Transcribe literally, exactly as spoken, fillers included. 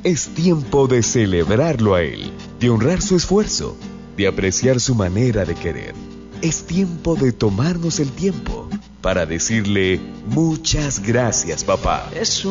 Es tiempo de celebrarlo a él, de honrar su esfuerzo, de apreciar su manera de querer. Es tiempo de tomarnos el tiempo para decirle muchas gracias, papá. Es